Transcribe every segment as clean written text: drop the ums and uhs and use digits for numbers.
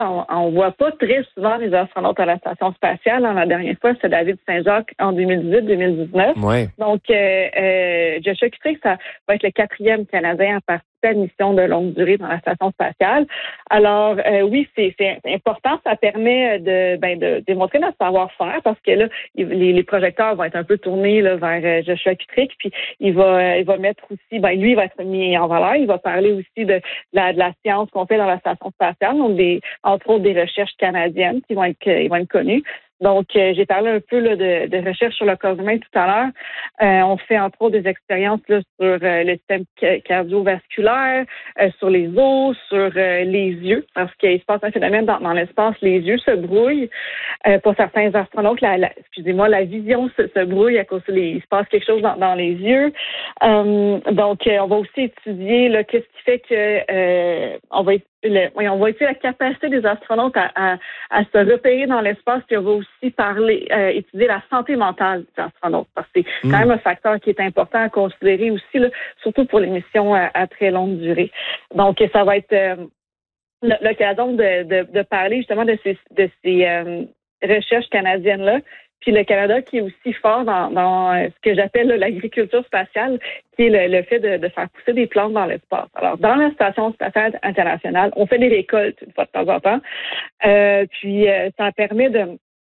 on voit pas très souvent les astronautes à la station spatiale. La dernière fois, c'est David Saint-Jacques en 2018-2019. Ouais. Donc, Joshua Kutrick, ça va être le 4e Canadien à participer à une mission de longue durée dans la station spatiale. Alors, oui, c'est important. Ça permet de démontrer notre savoir-faire parce que là, les projecteurs vont être un peu tournés là, vers Joshua Kutrick. Puis, il va mettre aussi, lui, il va être mis en valeur. Il va parler aussi de la science qu'on fait dans la station spatiale, donc entre autres des recherches canadiennes qui vont être connues. Donc, j'ai parlé un peu là, de recherche sur le corps humain tout à l'heure. On fait entre autres des expériences là, sur le système cardiovasculaire, sur les os, sur les yeux, parce qu'il se passe un phénomène dans l'espace, les yeux se brouillent. Pour certains astronautes, la vision se brouille à cause il se passe quelque chose dans les yeux. Donc, on va aussi étudier là, qu'est-ce qui fait que on va étudier la capacité des astronautes à se repérer dans l'espace, puis on va aussi étudier la santé mentale des astronautes, parce que c'est quand même un facteur qui est important à considérer aussi, là, surtout pour les missions à très longue durée. Donc, ça va être l'occasion de parler justement de ces recherches canadiennes-là. Puis le Canada qui est aussi fort dans ce que j'appelle l'agriculture spatiale, qui est le fait de faire pousser des plantes dans l'espace. Alors, dans la Station spatiale internationale, on fait des récoltes une fois de temps en temps. Puis ça permet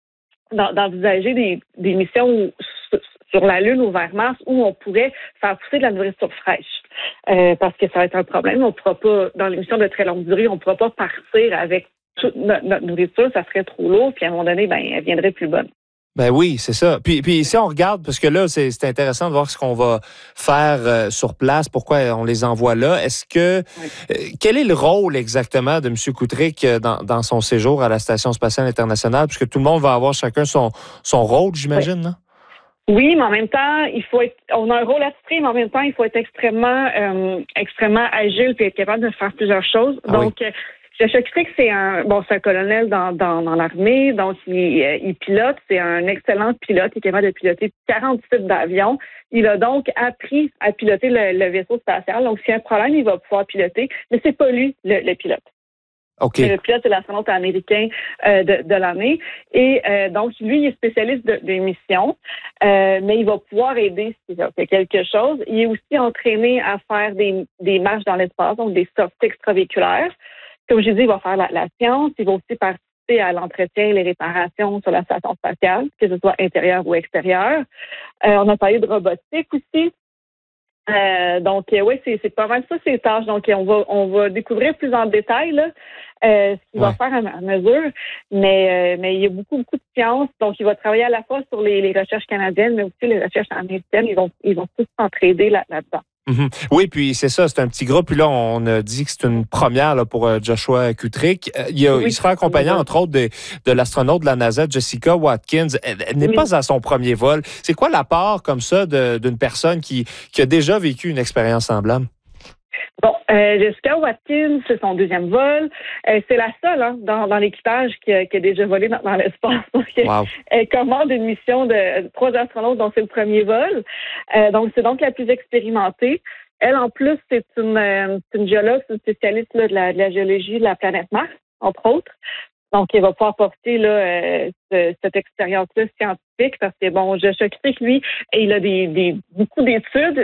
d'envisager des missions sur la Lune ou vers Mars où on pourrait faire pousser de la nourriture fraîche. Parce que ça va être un problème. On pourra pas, dans les missions de très longue durée, on pourra pas partir avec toute notre nourriture, ça serait trop lourd, puis à un moment donné, elle viendrait plus bonne. Ben oui, c'est ça. Puis si on regarde, parce que là, c'est intéressant de voir ce qu'on va faire sur place, pourquoi on les envoie là. Est-ce que quel est le rôle exactement de M. Kutrick dans son séjour à la Station spatiale internationale? Puisque tout le monde va avoir chacun son rôle, j'imagine, non? Oui, mais en même temps, on a un rôle attitré, mais en même temps, il faut être extrêmement agile et être capable de faire plusieurs choses. Donc, Joshua Kutrick, c'est un colonel dans l'armée, donc il pilote, c'est un excellent pilote, il est capable de piloter 40 types d'avions. Il a donc appris à piloter le vaisseau spatial, donc s'il y a un problème, il va pouvoir piloter, mais c'est pas lui le pilote. Okay. Le pilote, c'est l'astronaute américain de l'année. Et donc, lui, il est spécialiste des missions, mais il va pouvoir aider s'il y a quelque chose. Il est aussi entraîné à faire des marches dans l'espace, donc des sorties extravéhiculaires. Comme je dis, il va faire la science. Il va aussi participer à l'entretien et les réparations sur la station spatiale, que ce soit intérieure ou extérieure. On a parlé de robotique aussi. Donc, oui, c'est pas mal ça, ces tâches. Donc, on va découvrir plus en détail là, ce qu'il va faire à mesure. Mais il y a beaucoup de sciences. Donc, il va travailler à la fois sur les recherches canadiennes, mais aussi les recherches américaines. Ils vont tous s'entraider là-dedans. Mm-hmm. Oui, puis c'est ça, c'est un petit groupe. Puis là, on a dit que c'est une première là, pour Joshua Kutrick. Il sera accompagné, entre autres, de l'astronaute de la NASA, Jessica Watkins. Elle n'est pas à son premier vol. C'est quoi l'apport comme ça d'une personne qui a déjà vécu une expérience semblable? Bon, Jessica Watkins, c'est son 2e vol. C'est la seule dans l'équipage qui a déjà volé dans l'espace. Donc, elle commande une mission de 3 astronautes dont c'est le premier vol. Donc, c'est donc la plus expérimentée. Elle, en plus, c'est une géologue, c'est une spécialiste là, de la géologie de la planète Mars, entre autres. Donc, il va pouvoir porter cette expérience-là scientifique parce que, Joshua Kutrick, lui, il a beaucoup d'études.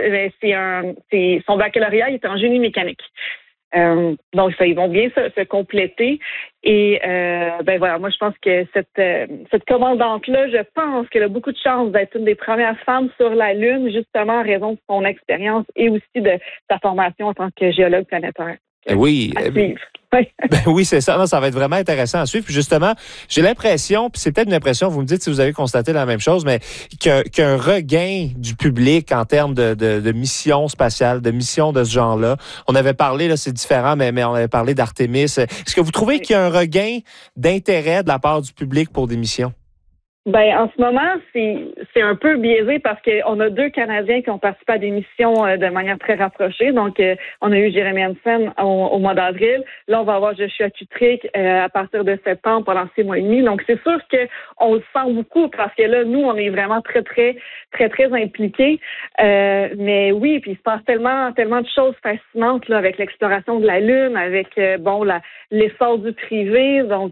Son baccalauréat, il est en génie mécanique. Donc, ils vont bien se compléter. Et, moi, je pense que cette commandante-là, je pense qu'elle a beaucoup de chance d'être une des premières femmes sur la Lune, justement en raison de son expérience et aussi de sa formation en tant que géologue planétaire. Oui. Oui, c'est ça. Non, ça va être vraiment intéressant à suivre. Puis justement, j'ai l'impression, puis c'est peut-être une impression, vous me dites si vous avez constaté la même chose, mais qu'un regain du public en termes de missions spatiales, de missions de ce genre-là. On avait parlé, là, c'est différent, mais on avait parlé d'Artemis. Est-ce que vous trouvez qu'il y a un regain d'intérêt de la part du public pour des missions? En ce moment, c'est un peu biaisé parce qu'on a 2 Canadiens qui ont participé à des missions de manière très rapprochée. Donc, on a eu Jeremy Hansen au mois d'avril. Là, on va avoir Joshua Kutrick à partir de septembre pendant 6 mois et demi. Donc, c'est sûr qu'on le sent beaucoup parce que là, nous, on est vraiment très, très, très, très impliqués. Mais oui, puis il se passe tellement de choses fascinantes là, avec l'exploration de la Lune, avec l'essor du privé. Donc,